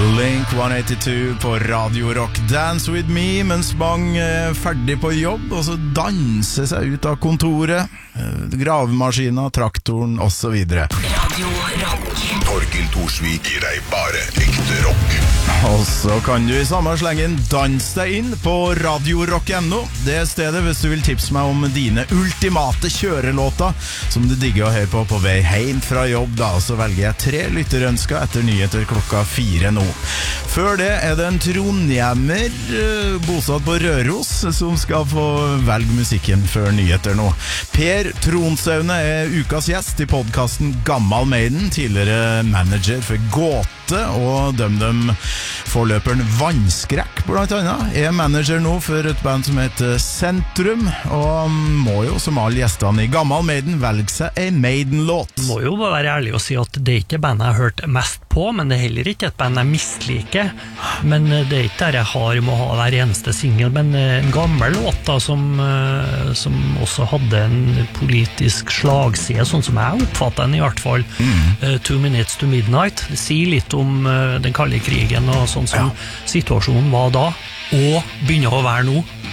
Blink 182 på Radio Rock. Dance with me mens mange er ferdig på jobb, og så danser seg ut av kontoret, gravemaskina, traktoren og så videre. Radio Rock. Torkild Thorsvik gir deg bare ekte rock. Og så kan du i samme slengen danse deg inn på radiorock.no. Det er stedet hvis du vil tipse meg om dine ultimate kjørelåter som du digger å høre på vei hjem fra jobb da. Så velger jeg 3 lytterønsker etter nyheter klokka 4 nå. Før det er det en trondhjemmer bosatt på Røros som skal få velge musikken før nyheter nå. Per Tronsaune er ukas gjest i podcasten Gammal Maiden, tidligere manager for Gåte, og døm forløperen Vannskrekk blant annet er manager nå for et band som heter Sentrum, og må jo som alle gjestene i Gammal Maiden velge seg en Maiden-låt. Må jo bare være ærlig og si at det er ikke bandet jeg har hørt mest på, men det er heller ikke et band jeg misliker, men det er ikke der jeg har må ha hver eneste single, men en gammel låt da, som også hadde en politisk slagside, sånn som jeg oppfattet den i hvert fall. 2 Minutes to Midnight, det sier litt om den kalde krigen og sånn som situasjonen var da, og begynner å være nå.